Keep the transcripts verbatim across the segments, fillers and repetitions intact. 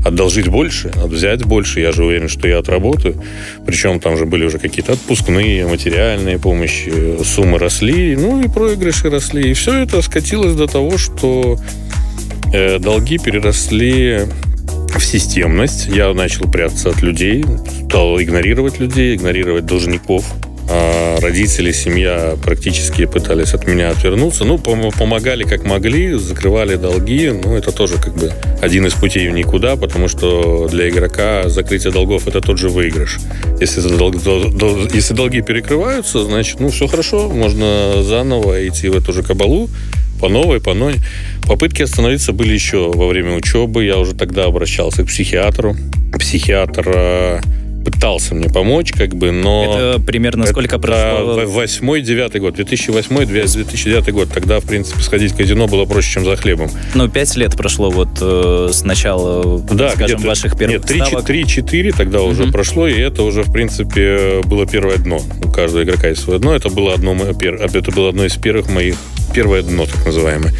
одолжить больше, взять больше. Я же уверен, что я отработаю. Причем там же были уже какие-то отпускные, материальные помощи, суммы росли, ну и проигрыши росли. И все это скатилось до того, что э, долги переросли в системность. Я начал прятаться от людей, стал игнорировать людей, игнорировать должников. А родители, семья практически пытались от меня отвернуться. Ну, помогали как могли, закрывали долги. Ну, это тоже как бы один из путей в никуда, потому что для игрока закрытие долгов – это тот же выигрыш. Если, долг, дол, если долги перекрываются, значит, ну, все хорошо, можно заново идти в эту же кабалу, по новой, по новой. Попытки остановиться были еще во время учебы. Я уже тогда обращался к психиатру. Психиатр пытался мне помочь, как бы, но... Это примерно это, сколько прошло? восьмой-девятый год, две тысячи восьмой - две тысячи девятый год. Тогда, в принципе, сходить в казино было проще, чем за хлебом. Ну, пять лет прошло вот э, с начала, да, скажем, ваших первых нет, ставок. три-четыре тогда уже mm-hmm. прошло, и это уже, в принципе, было первое дно. У каждого игрока есть свое дно. Это было одно, это было одно из первых моих... Первое дно, так называемое.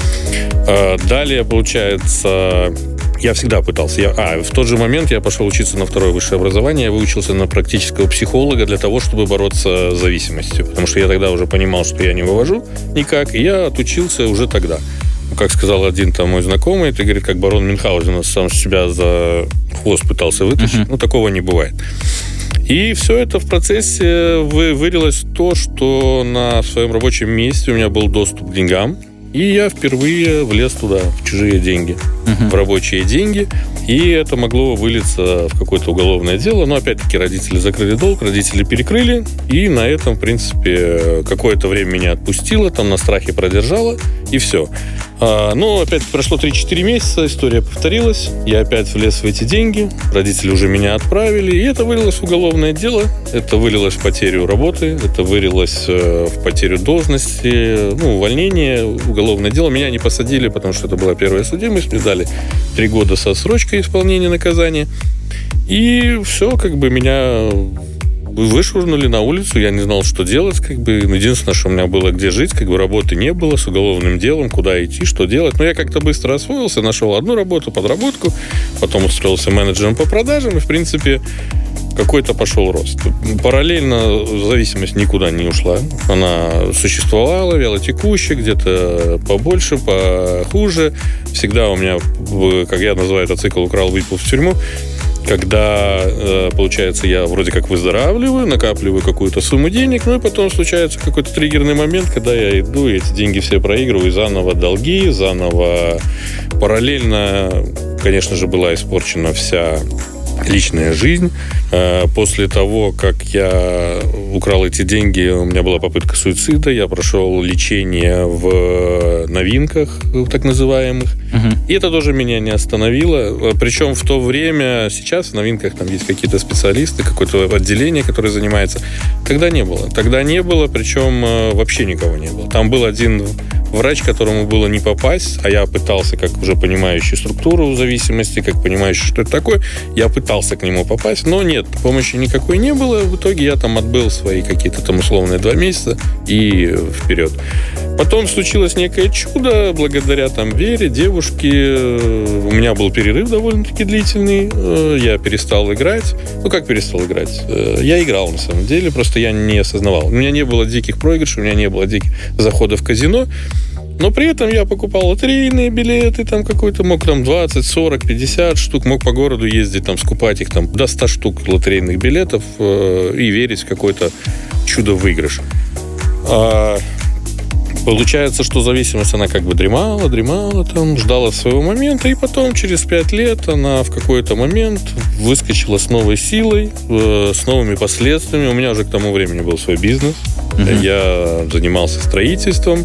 Далее, получается... Я всегда пытался. Я, а, в тот же момент я пошел учиться на второе высшее образование. Я выучился на практического психолога для того, чтобы бороться с зависимостью. Потому что я тогда уже понимал, что я не вывожу никак. И я отучился уже тогда. Как сказал один там мой знакомый, ты, говорит, как барон Мюнхгаузен сам себя за хвост пытался вытащить. Uh-huh. Ну, такого не бывает. И все это в процессе вы, вылилось в то, что на своем рабочем месте у меня был доступ к деньгам. И я впервые влез туда, в чужие деньги, uh-huh. в рабочие деньги. И это могло вылиться в какое-то уголовное дело. Но, опять-таки, родители закрыли долг, родители перекрыли. И на этом, в принципе, какое-то время меня отпустило, там на страхе продержало, и все. А, но, опять прошло три-четыре месяца, история повторилась. Я опять влез в эти деньги. Родители уже меня отправили. И это вылилось в уголовное дело. Это вылилось в потерю работы. Это вылилось в потерю должности. Ну, увольнение, уголовное дело. Меня не посадили, потому что это была первая судимость. Мне дали три года со срочкой исполнения наказания. И все, как бы меня вышвырнули на улицу. Я не знал, что делать. Как бы. Единственное, что у меня было где жить, как бы работы не было, с уголовным делом, куда идти, что делать. Но я как-то быстро освоился, нашел одну работу, подработку, потом устроился менеджером по продажам, и, в принципе, какой-то пошел рост. Параллельно зависимость никуда не ушла. Она существовала, вялотекущая, где-то побольше, похуже. Всегда у меня, как я называю это, цикл «украл-выпил в тюрьму». Когда, получается, я вроде как выздоравливаю, накапливаю какую-то сумму денег, ну и потом случается какой-то триггерный момент, когда я иду, и эти деньги все проигрываю, заново долги, заново параллельно, конечно же, была испорчена вся личная жизнь. После того, как я украл эти деньги, у меня была попытка суицида, я прошел лечение в новинках, так называемых, uh-huh. и это тоже меня не остановило. Причем в то время, сейчас в новинках там есть какие-то специалисты, какое-то отделение, которое занимается. Тогда не было. Тогда не было, причем вообще никого не было. Там был один врач, которому было не попасть, а я пытался, как уже понимающий структуру зависимости, как понимающий, что это такое, я пытался к нему попасть, но нет, помощи никакой не было. В итоге я там отбыл свои какие-то там условные два месяца и вперед. Потом случилось некое чудо, благодаря там вере, девушке. У меня был перерыв довольно-таки длительный, я перестал играть. Ну, как перестал играть? Я играл, на самом деле, просто я не осознавал. У меня не было диких проигрышей, у меня не было диких заходов в казино. Но при этом я покупал лотерейные билеты, там какой-то, мог там двадцать, сорок, пятьдесят штук, мог по городу ездить, там, скупать их там до ста штук лотерейных билетов э, и верить в какой-то чудо-выигрыш. А, получается, что зависимость, она как бы дремала, дремала, там, ждала своего момента, и потом, через пять лет, она в какой-то момент выскочила с новой силой, э, с новыми последствиями. У меня уже к тому времени был свой бизнес. Mm-hmm. Я занимался строительством.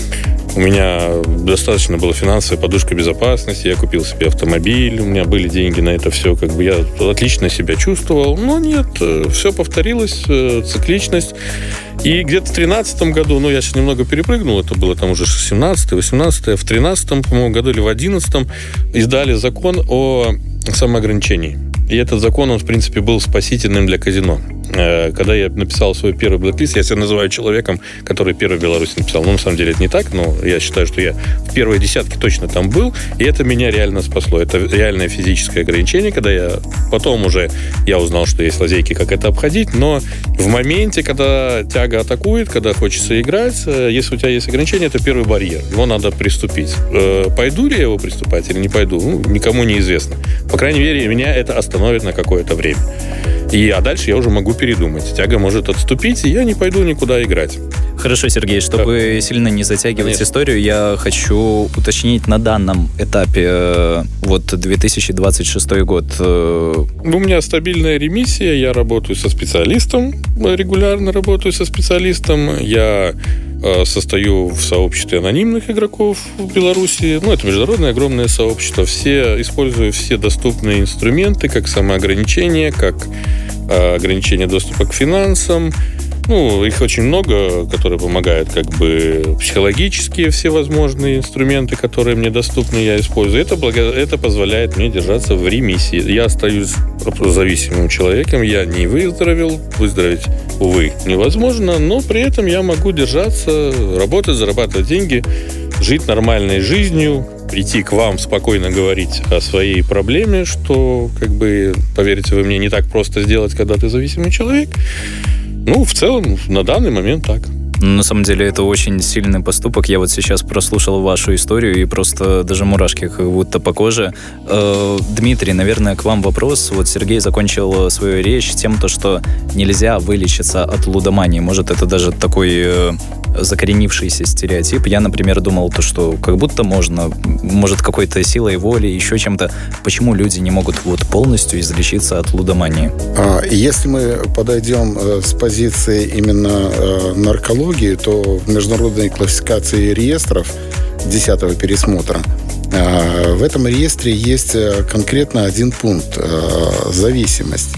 У меня достаточно была финансовая подушка безопасности, я купил себе автомобиль, у меня были деньги на это все, как бы я отлично себя чувствовал, но нет, все повторилось, цикличность. И где-то в тринадцатом году, ну, я сейчас немного перепрыгнул, это было там уже семнадцатый, восемнадцатый, в тринадцатом, по-моему, году или в одиннадцатом издали закон о самоограничении. И этот закон, он, в принципе, был спасительным для казино. когда я написал свой первый блэклист, я себя называю человеком, который первый в Беларуси написал. Ну, на самом деле, это не так, но я считаю, что я в первой десятке точно там был, и это меня реально спасло. Это реальное физическое ограничение, когда я... Потом уже я узнал, что есть лазейки, как это обходить, но в моменте, когда тяга атакует, когда хочется играть, если у тебя есть ограничение, это первый барьер. Его надо приступить. Пойду ли я его приступать или не пойду? Ну, никому не известно. По крайней мере, меня это остановит на какое-то время. И, а дальше я уже могу передумать. Тяга может отступить, и я не пойду никуда играть. Хорошо, Сергей, чтобы да. сильно не затягивать Конечно. историю, я хочу уточнить на данном этапе, вот две тысячи двадцать шестой год. У меня стабильная ремиссия, я работаю со специалистом, регулярно работаю со специалистом, я состою в сообществе анонимных игроков в Беларуси. Ну, это международное огромное сообщество. Все, использую все доступные инструменты, как самоограничение, как э, ограничение доступа к финансам. Ну, их очень много, которые помогают, как бы, психологические всевозможные инструменты, которые мне доступны, я использую. Это, благо... это позволяет мне держаться в ремиссии. Я остаюсь зависимым человеком, я не выздоровел, выздороветь, увы, невозможно, но при этом я могу держаться, работать, зарабатывать деньги, жить нормальной жизнью, прийти к вам, спокойно говорить о своей проблеме, что, как бы, поверьте вы мне, не так просто сделать, когда ты зависимый человек. Ну, в целом, на данный момент так. На самом деле, это очень сильный поступок. Я вот сейчас прослушал вашу историю, и просто даже мурашки как будто по коже. Э, Дмитрий, наверное, к вам вопрос. Вот Сергей закончил свою речь тем, то, что нельзя вылечиться от лудомании. Может, это даже такой э, закоренившийся стереотип. Я, например, думал, то, что как будто можно, может, какой-то силой воли, еще чем-то. Почему люди не могут вот полностью излечиться от лудомании? Если мы подойдем с позиции именно наркологии, то в международной классификации реестров десятого пересмотра в этом реестре есть конкретно один пункт – зависимость.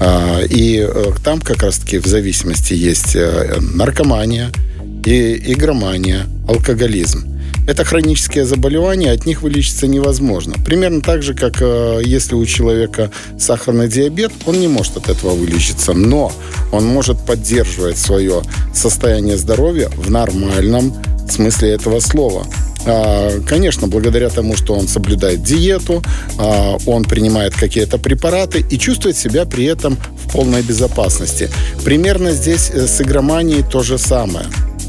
И там как раз-таки в зависимости есть наркомания, и игромания, алкоголизм. Это хронические заболевания, от них вылечиться невозможно. Примерно так же, как э, если у человека сахарный диабет, он не может от этого вылечиться, но он может поддерживать свое состояние здоровья в нормальном смысле этого слова. А, конечно, благодаря тому, что он соблюдает диету, а, он принимает какие-то препараты и чувствует себя при этом в полной безопасности. Примерно здесь с игроманией то же самое.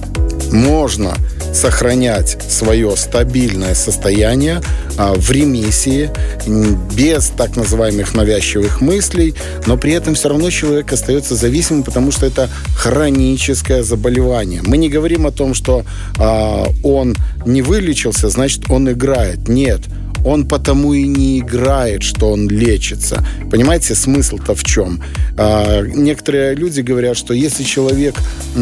Можно сохранять свое стабильное состояние а, в ремиссии, без так называемых навязчивых мыслей, но при этом все равно человек остается зависимым, потому что это хроническое заболевание. Мы не говорим о том, что а, он не вылечился, значит, он играет. Нет. Он потому и не играет, что он лечится. Понимаете, смысл-то в чем? А, некоторые люди говорят, что если человек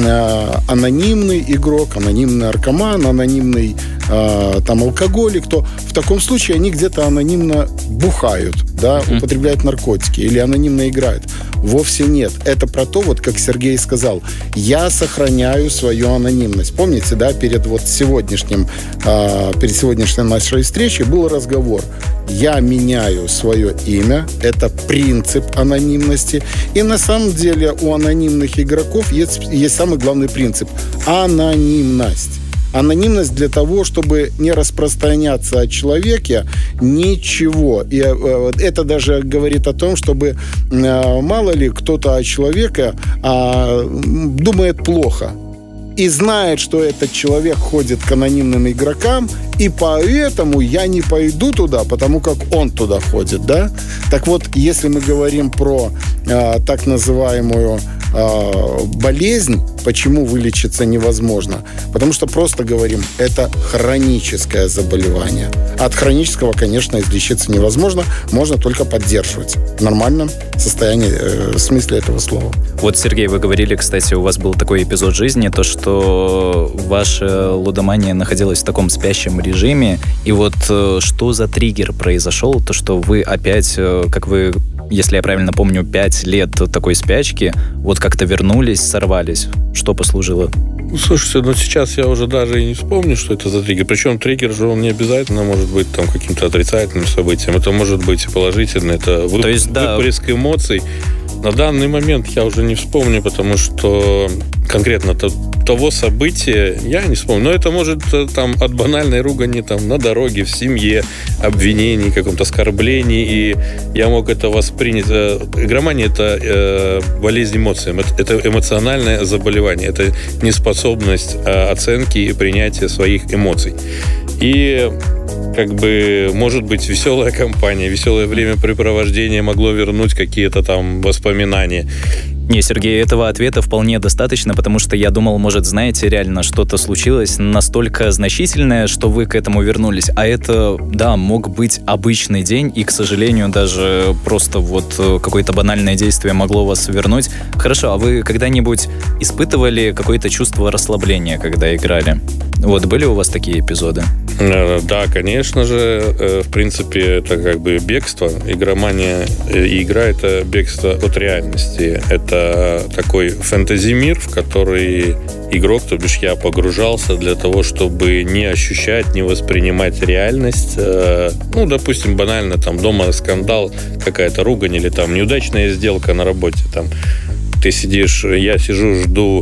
а, анонимный игрок, анонимный наркоман, анонимный а, там алкоголик, то в таком случае они где-то анонимно бухают, да, mm-hmm. употребляют наркотики или анонимно играют. Вовсе нет. Это про то, вот как Сергей сказал, я сохраняю свою анонимность. Помните, да, перед вот сегодняшним, а, перед сегодняшней нашей встречей был разговор. Разговор. Я меняю свое имя. Это принцип анонимности. И на самом деле у анонимных игроков есть, есть самый главный принцип – анонимность. Анонимность для того, чтобы не распространяться о человеке ничего. И э, это даже говорит о том, чтобы э, мало ли кто-то о человеке э, думает плохо. И знает, что этот человек ходит к анонимным игрокам, и поэтому я не пойду туда, потому как он туда ходит, да? Так вот, если мы говорим про э, так называемую э, болезнь, почему вылечиться невозможно? Потому что просто говорим, это хроническое заболевание. От хронического, конечно, излечиться невозможно, можно только поддерживать в нормальном состоянии, э, в смысле этого слова. Вот, Сергей, вы говорили, кстати, у вас был такой эпизод жизни, то, что ваша лудомания находилась в таком спящем режиме, и вот что за триггер произошел, то, что вы опять, как вы, если я правильно помню, пять лет такой спячки, вот как-то вернулись, сорвались. Что послужило? Слушайте, ну сейчас я уже даже и не вспомню, что это за триггер. Причем триггер же он не обязательно может быть там каким-то отрицательным событием. Это может быть и положительно. Это вып- есть, да. выплеск эмоций. На данный момент я уже не вспомню, потому что конкретно то, того события я не вспомню. Но это может там от банальной ругани там, на дороге, в семье, обвинений, каком-то оскорблении, и я мог это воспринять. Игромания — это э, болезнь эмоций, это эмоциональное заболевание, это неспособность э, оценки и принятия своих эмоций. И как бы, может быть, веселая компания, веселое времяпрепровождение могло вернуть какие-то там воспоминания. Не, Сергей, этого ответа вполне достаточно, потому что я думал, может, знаете, реально что-то случилось настолько значительное, что вы к этому вернулись. А это, да, мог быть обычный день, и, к сожалению, даже просто вот какое-то банальное действие могло вас вернуть. Хорошо, а вы когда-нибудь испытывали какое-то чувство расслабления, когда играли? Вот были у вас такие эпизоды? Да, конечно же. В принципе, это как бы бегство. Игромания и игра — это бегство от реальности. Это такой фэнтези-мир, в который игрок, то бишь я, погружался для того, чтобы не ощущать, не воспринимать реальность. Ну, допустим, банально, там дома скандал, какая-то ругань или там неудачная сделка на работе. Там ты сидишь, я сижу, жду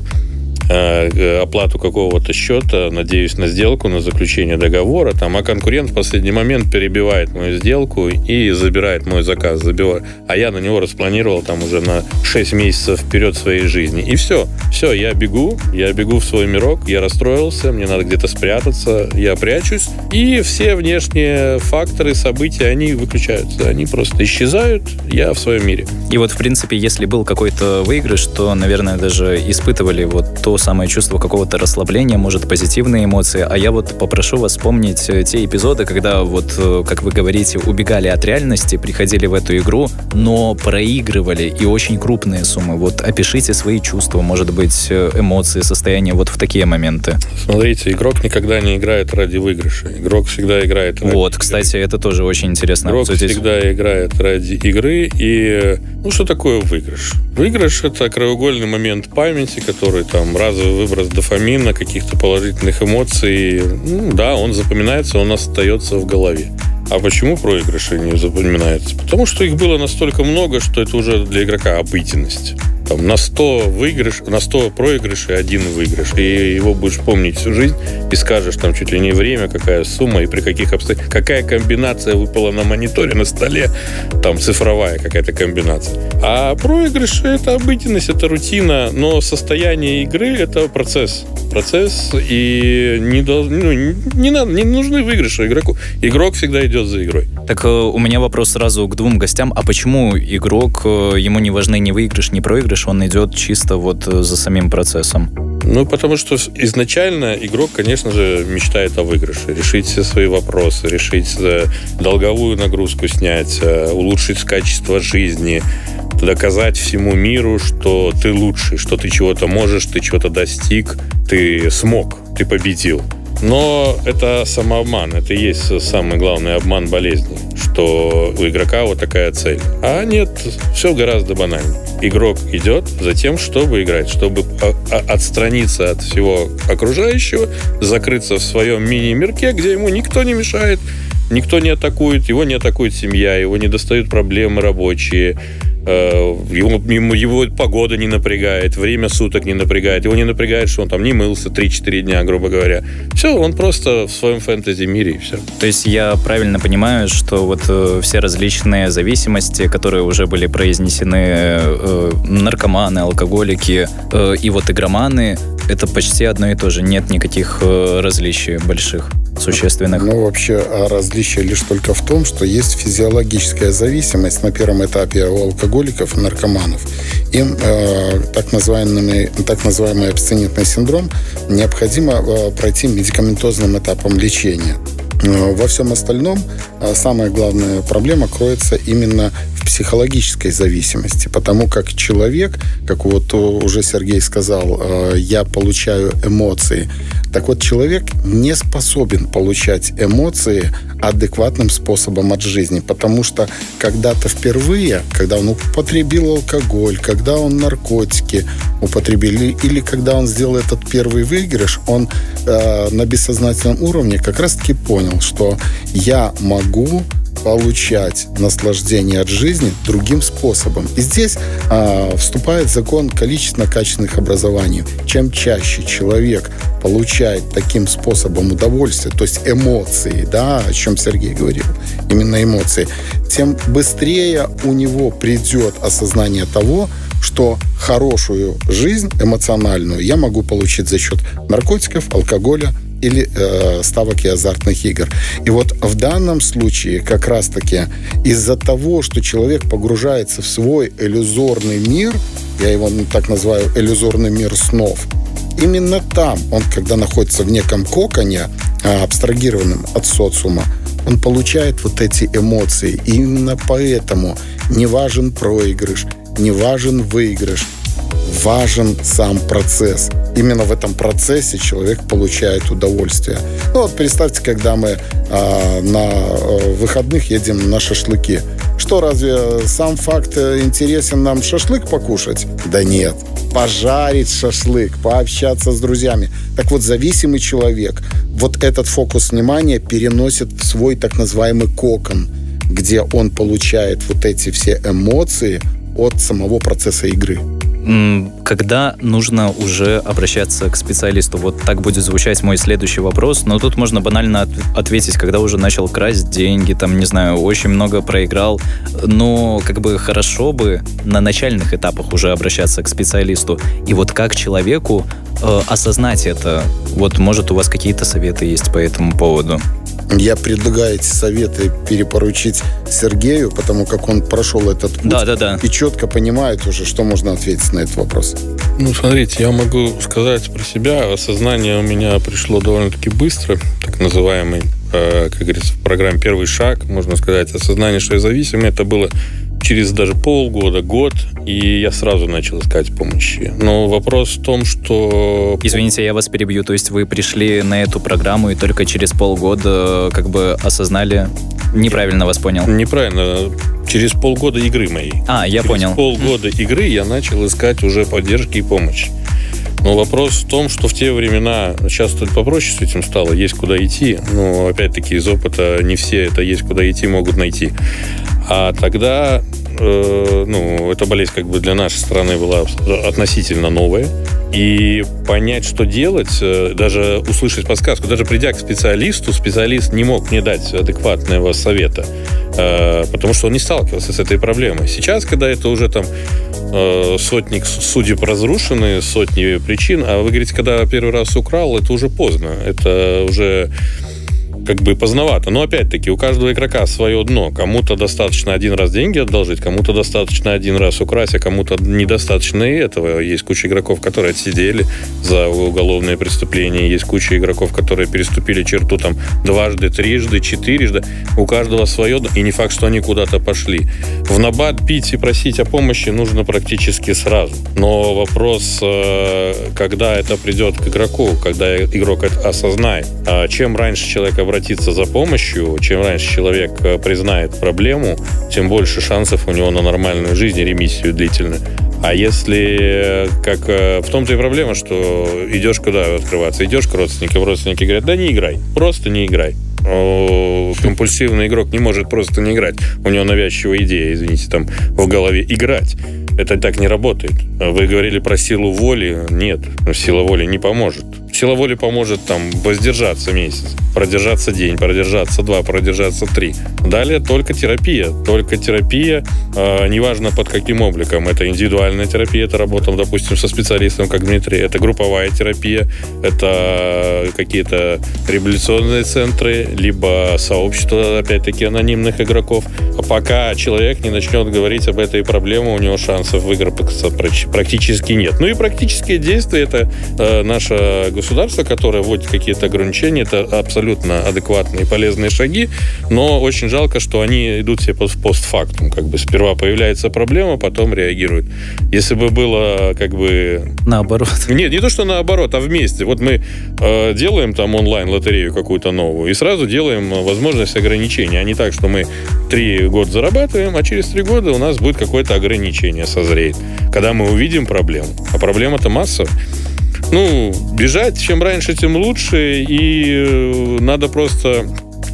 оплату какого-то счета, надеюсь на сделку, на заключение договора, там, а конкурент в последний момент перебивает мою сделку и забирает мой заказ, забивает. А я на него распланировал там уже на шесть месяцев вперед своей жизни. И все. Все, я бегу, я бегу в свой мирок, я расстроился, мне надо где-то спрятаться, я прячусь, и все внешние факторы, события, они выключаются, они просто исчезают, я в своем мире. И вот, в принципе, если был какой-то выигрыш, то, наверное, даже испытывали вот то самое чувство какого-то расслабления, может, позитивные эмоции. А я вот попрошу вас вспомнить те эпизоды, когда вот, как вы говорите, убегали от реальности, приходили в эту игру, но проигрывали, и очень крупные суммы. Вот опишите свои чувства, может быть, эмоции, состояние вот в такие моменты. Смотрите, игрок никогда не играет ради выигрыша. Игрок всегда играет ради Вот, игры. Кстати, это тоже очень интересно. Игрок обсудить. всегда играет ради игры. И, ну, что такое выигрыш? Выигрыш — это краеугольный момент памяти, который там разовый выброс дофамина, каких-то положительных эмоций. Ну, да, он запоминается, он остается в голове. А почему проигрыши не запоминаются? Потому что их было настолько много, что это уже для игрока обыденность. Там, на сто выигрыш, на сто проигрышей один выигрыш. И его будешь помнить всю жизнь и скажешь там чуть ли не время, какая сумма и при каких обстоятельствах. Какая комбинация выпала на мониторе, на столе. Там цифровая какая-то комбинация. А проигрыши — это обыденность, это рутина. Но состояние игры — это процесс. Процесс, и не, дол- ну, не, надо, не нужны выигрыши игроку. Игрок всегда идет за игрой. Так у меня вопрос сразу к двум гостям. А почему игрок, ему не важны ни выигрыш, ни проигрыш, он идет чисто вот за самим процессом? Ну, потому что изначально игрок, конечно же, мечтает о выигрыше. Решить все свои вопросы, решить долговую нагрузку снять, улучшить качество жизни, доказать всему миру, что ты лучший, что ты чего-то можешь, ты чего-то достиг, ты смог, ты победил. Но это самообман, это и есть самый главный обман болезни, что у игрока вот такая цель. А нет, все гораздо банальнее. Игрок идет за тем, чтобы играть, чтобы отстраниться от всего окружающего, закрыться в своем мини-мирке, где ему никто не мешает, никто не атакует, его не атакует семья, его не достают проблемы рабочие, Его, его погода не напрягает, время суток не напрягает, его не напрягает, что он там не мылся три-четыре дня, грубо говоря. Все, он просто в своем фэнтези-мире, и все. То есть я правильно понимаю, что вот э, все различные зависимости, которые уже были произнесены, э, наркоманы, алкоголики э, и вот игроманы, это почти одно и то же, нет никаких э, различий больших, существенных? Ну, вообще, различие лишь только в том, что есть физиологическая зависимость на первом этапе у алкоголиков и наркоманов. Им э, так, называемый, так называемый абстинентный синдром необходимо э, пройти медикаментозным этапом лечения. Во всем остальном самая главная проблема кроется именно в психологической зависимости, потому как человек, как вот уже Сергей сказал, я получаю эмоции. Так вот, человек не способен получать эмоции адекватным способом от жизни, потому что когда-то впервые, когда он употребил алкоголь, когда он наркотики употребил, или когда он сделал этот первый выигрыш, он э, на бессознательном уровне как раз-таки понял, что я могу получать наслаждение от жизни другим способом. И здесь а, вступает закон количественно-качественных образований. Чем чаще человек получает таким способом удовольствие, то есть эмоции, да, о чем Сергей говорил, именно эмоции, тем быстрее у него придет осознание того, что хорошую жизнь эмоциональную я могу получить за счет наркотиков, алкоголя или э, ставок и азартных игр. И вот в данном случае как раз-таки из-за того, что человек погружается в свой иллюзорный мир, я его так называю иллюзорный мир снов, именно там он, когда находится в неком коконе, э, абстрагированном от социума, он получает вот эти эмоции. И именно поэтому не важен проигрыш, не важен выигрыш, важен сам процесс. Именно в этом процессе человек получает удовольствие. Ну вот представьте, когда мы а, на а, выходных едем на шашлыки. Что, разве сам факт интересен нам шашлык покушать? Да нет. Пожарить шашлык, пообщаться с друзьями. Так вот, зависимый человек вот этот фокус внимания переносит в свой так называемый кокон, где он получает вот эти все эмоции от самого процесса игры. Когда нужно уже обращаться к специалисту? Вот так будет звучать мой следующий вопрос, но тут можно банально от- ответить, когда уже начал красть деньги, там, не знаю, очень много проиграл, но как бы хорошо бы на начальных этапах уже обращаться к специалисту. И вот как человеку э, осознать это? Вот, может, у вас какие-то советы есть по этому поводу? Я предлагаю эти советы перепоручить Сергею, потому как он прошел этот путь да, да, да. и четко понимает уже, что можно ответить на этот вопрос. Ну, смотрите, я могу сказать про себя. Осознание у меня пришло довольно-таки быстро, так называемый, э, как говорится, в программе «Первый шаг», можно сказать. Осознание, что я зависимый, это было через даже полгода, год, и я сразу начал искать помощи. Но вопрос в том, что... Извините, я вас перебью. То есть вы пришли на эту программу и только через полгода как бы осознали... Неправильно вас понял. Неправильно. Через полгода игры моей. А, я через понял. Через полгода игры я начал искать уже поддержки и помощи. Но вопрос в том, что в те времена, сейчас тут попроще с этим стало, есть куда идти, но опять-таки из опыта не все это есть куда идти могут найти. А тогда, э, ну, эта болезнь как бы для нашей страны была относительно новая. И понять, что делать, даже услышать подсказку, даже придя к специалисту, специалист не мог мне дать адекватного совета, потому что он не сталкивался с этой проблемой. Сейчас, когда это уже там сотни судеб разрушены, сотни причин, а вы говорите, когда первый раз украл, это уже поздно, это уже... как бы поздновато. Но опять-таки у каждого игрока свое дно. Кому-то достаточно один раз деньги одолжить, кому-то достаточно один раз украсть, а кому-то недостаточно и этого. Есть куча игроков, которые отсидели за уголовные преступления. Есть куча игроков, которые переступили черту там дважды, трижды, четырежды. У каждого свое дно. И не факт, что они куда-то пошли. В набат пить и просить о помощи нужно практически сразу. Но вопрос, когда это придет к игроку, когда игрок это осознает. Чем раньше человек обратится обратиться за помощью, чем раньше человек признает проблему, тем больше шансов у него на нормальную жизнь и ремиссию длительную. А если, как в том-то и проблема, что идешь куда открываться, идешь к родственникам, родственники говорят, да не играй, просто не играй. Компульсивный игрок не может просто не играть. У него навязчивая идея, извините, там в голове играть. Это так не работает. Вы говорили про силу воли. Нет, сила воли не поможет. Сила воли поможет там воздержаться месяц, продержаться день, продержаться два, продержаться три. Далее только терапия. Только терапия, э, неважно под каким обликом. Это индивидуальная терапия, это работа, допустим, со специалистом, как Дмитрий. Это групповая терапия, это какие-то реабилитационные центры, либо сообщество, опять-таки, анонимных игроков. А пока человек не начнет говорить об этой проблеме, у него шансов выиграться практически нет. Ну и практические действия — это э, наше государство, которое вводит какие-то ограничения. Это абсолютно адекватные и полезные шаги, но очень жалко, что они идут все постфактум. Как бы сперва появляется проблема, потом реагируют. Если бы было как бы... Наоборот. Нет, не то, что наоборот, а вместе. Вот мы э, делаем там онлайн-лотерею какую-то новую и сразу делаем возможность ограничения, а не так, что мы три года зарабатываем, а через три года у нас будет какое-то ограничение созреет, когда мы увидим проблему. А проблема-то массовая. Ну, бежать чем раньше, тем лучше, и надо просто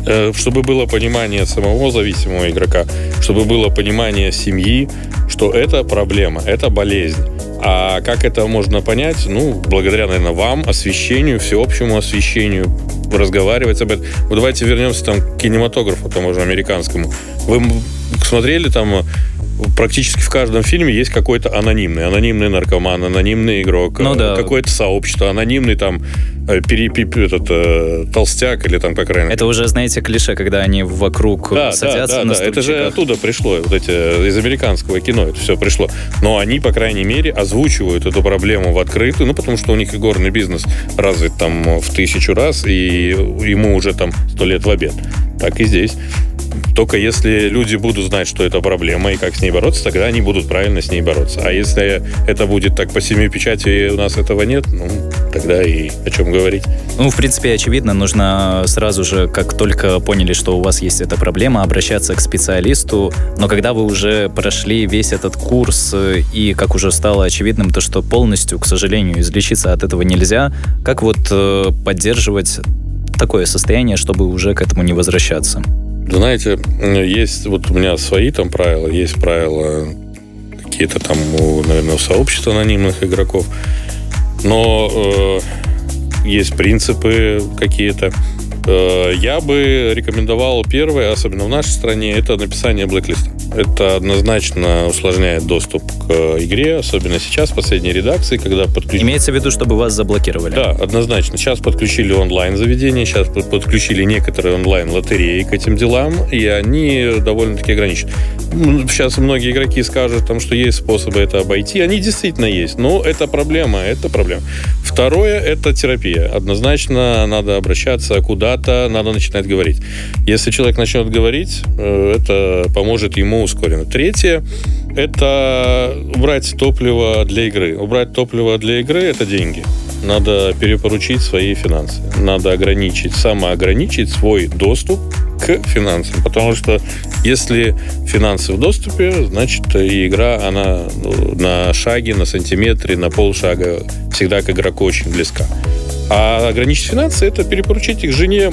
чтобы было понимание самого зависимого игрока, чтобы было понимание семьи, что это проблема, это болезнь. А как это можно понять? Ну, благодаря, наверное, вам, освещению, всеобщему освещению, разговаривать об этом. Вот давайте вернемся там к кинематографу, тому же американскому. Вы смотрели там... Практически в каждом фильме есть какой-то анонимный. Анонимный наркоман, анонимный игрок, ну, да. какое-то сообщество, анонимный там перепип, этот, э, толстяк или там как правильно. Это уже, знаете, клише, когда они вокруг да, садятся да, да, на да. стульчиках. Это же оттуда пришло, вот эти, из американского кино это все пришло. Но они, по крайней мере, озвучивают эту проблему в открытую, ну, потому что у них игорный бизнес развит там в тысячу раз, и ему уже там сто лет в обед. Так и здесь. Только если люди будут знать, что это проблема и как с ней бороться, тогда они будут правильно с ней бороться. А если это будет так по семи печати и у нас этого нет, ну, тогда и о чем говорить. Ну, в принципе, очевидно, нужно сразу же, как только поняли, что у вас есть эта проблема, обращаться к специалисту. Но когда вы уже прошли весь этот курс и, как уже стало очевидным, то, что полностью, к сожалению, излечиться от этого нельзя, как вот поддерживать такое состояние, чтобы уже к этому не возвращаться? Знаете, есть вот у меня свои там правила, есть правила какие-то там, у, наверное, у сообщества анонимных игроков, но э, есть принципы какие-то. Э, я бы рекомендовал первое, особенно в нашей стране, это написание блэклиста. Это однозначно усложняет доступ к игре, особенно сейчас, в последней редакции, когда подключили... Имеется в виду, чтобы вас заблокировали? Да, однозначно. Сейчас подключили онлайн-заведения, сейчас подключили некоторые онлайн-лотереи к этим делам, и они довольно-таки ограничены. Сейчас многие игроки скажут, там, что есть способы это обойти. Они действительно есть, но это проблема, это проблема. Второе – это терапия. Однозначно надо обращаться куда-то, надо начинать говорить. Если человек начнет говорить, это поможет ему ускоренно. Третье – это убрать топливо для игры. Убрать топливо для игры – это деньги. Надо перепоручить свои финансы. Надо ограничить, самоограничить свой доступ к финансам. Потому что если финансы в доступе, значит, и игра, она на шаге, на сантиметре, на полшага всегда к игроку очень близка. А ограничить финансы – это перепоручить их жене,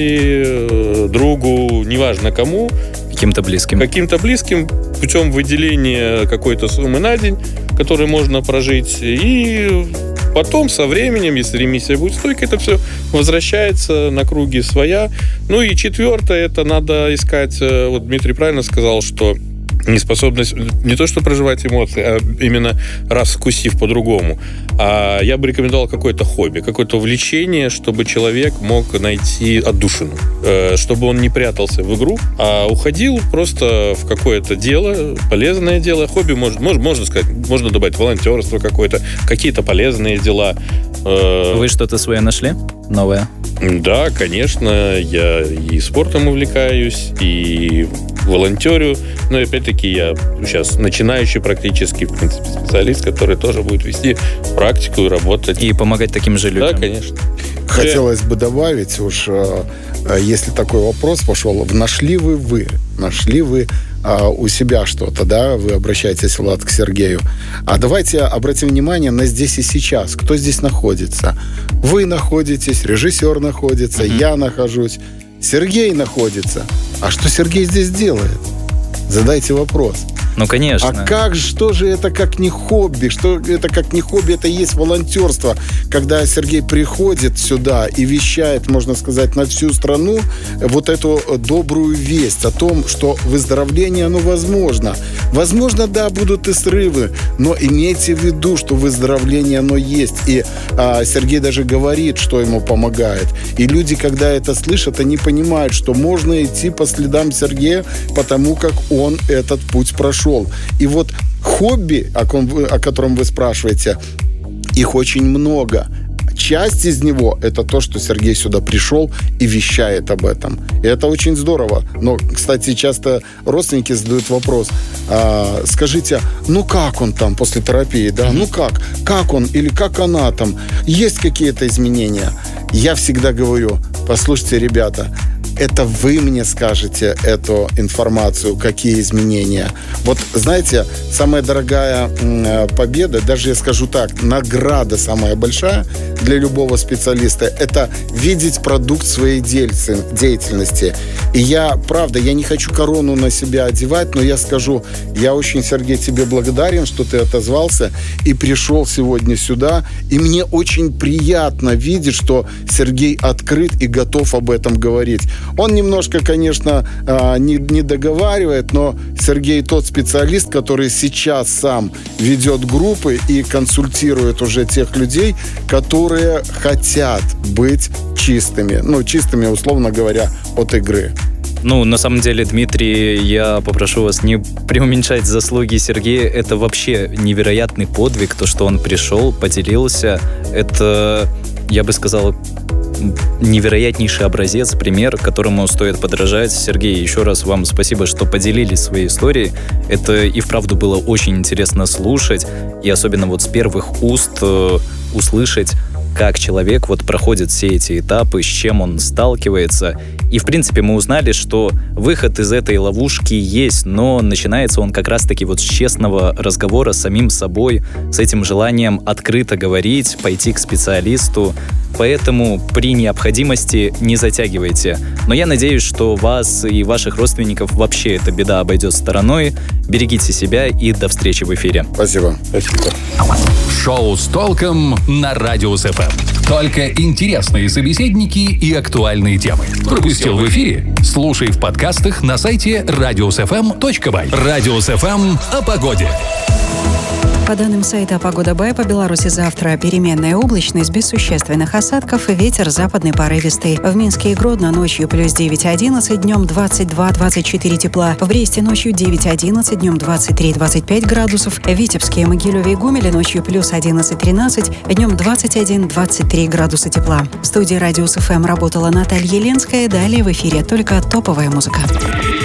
матери, другу, неважно кому. Каким-то близким. Каким-то близким путем выделения какой-то суммы на день, которой можно прожить. И потом, со временем, если ремиссия будет стойкой, это все возвращается на круги своя. Ну и четвертое, это надо искать, вот Дмитрий правильно сказал, что неспособность не то что проживать эмоции, а именно раскусив по-другому. А я бы рекомендовал какое-то хобби, какое-то увлечение, чтобы человек мог найти отдушину, чтобы он не прятался в игру, а уходил просто в какое-то дело, полезное дело. Хобби может, может, можно сказать, можно добавить волонтерство какое-то, какие-то полезные дела. Вы что-то свое нашли? Новое? Да, конечно, я и спортом увлекаюсь, и волонтерю, но опять-таки я сейчас начинающий практически, в принципе, специалист, который тоже будет вести практику и работать. И помогать таким же людям. Да, конечно. Хотелось бы добавить, уж если такой вопрос пошел, нашли вы вы, нашли вы у себя что-то, да, вы обращаетесь, Влад, к Сергею. А давайте обратим внимание на здесь и сейчас. Кто здесь находится? Вы находитесь, режиссер находится, mm-hmm. я нахожусь, Сергей находится. А что Сергей здесь делает? Задайте вопрос. Ну, конечно. А как, что же это как не хобби? Что это как не хобби? Это и есть волонтерство. Когда Сергей приходит сюда и вещает, можно сказать, на всю страну вот эту добрую весть о том, что выздоровление, оно возможно. Возможно, да, будут и срывы, но имейте в виду, что выздоровление, оно есть. И а, Сергей даже говорит, что ему помогает. И люди, когда это слышат, они понимают, что можно идти по следам Сергея, потому как он этот путь прошел. И вот хобби, о, ком вы, о котором вы спрашиваете, их очень много. Часть из него – это то, что Сергей сюда пришел и вещает об этом. И это очень здорово. Но, кстати, часто родственники задают вопрос. А, скажите, ну как он там после терапии? Да? Ну как? Как он или как она там? Есть какие-то изменения? Я всегда говорю, послушайте, ребята, это вы мне скажете эту информацию, какие изменения. Вот, знаете, самая дорогая победа, даже я скажу так, награда самая большая для любого специалиста, это видеть продукт своей деятельности. И я, правда, я не хочу корону на себя одевать, но я скажу, я очень, Сергей, тебе благодарен, что ты отозвался и пришел сегодня сюда. И мне очень приятно видеть, что Сергей открыт и готов об этом говорить. Он немножко, конечно, не, не договаривает, но Сергей тот специалист, который сейчас сам ведет группы и консультирует уже тех людей, которые хотят быть чистыми. Ну, чистыми, условно говоря, от игры. Ну, на самом деле, Дмитрий, я попрошу вас не преуменьшать заслуги Сергея. Это вообще невероятный подвиг, то, что он пришел, поделился. Это, я бы сказал, невероятнейший образец, пример, которому стоит подражать. Сергей, еще раз вам спасибо, что поделились своей историей. Это и вправду было очень интересно слушать, и особенно вот с первых уст э, услышать, как человек вот проходит все эти этапы, с чем он сталкивается. И, в принципе, мы узнали, что выход из этой ловушки есть, но начинается он как раз-таки вот с честного разговора с самим собой, с этим желанием открыто говорить, пойти к специалисту. Поэтому при необходимости не затягивайте. Но я надеюсь, что вас и ваших родственников вообще эта беда обойдет стороной. Берегите себя и до встречи в эфире. Спасибо. Спасибо. Шоу с толком на Радиус эф эм. Только интересные собеседники и актуальные темы. Пропустил в эфире? Слушай в подкастах на сайте радиус эф эм точка бай. Радиус эф эм о погоде. По данным сайта «Погода Бай», по Беларуси завтра переменная облачность без существенных осадков и ветер западный порывистый. В Минске и Гродно ночью плюс девять-одиннадцать, днем двадцать два двадцать четыре тепла. В Бресте ночью девять-одиннадцать, днем двадцать три двадцать пять градусов. В Витебске, Могилеве и Гомеле ночью плюс одиннадцать-тринадцать, днем двадцать один двадцать три градуса тепла. В студии Радиус эф эм работала Наталья Ленская. Далее в эфире только топовая музыка.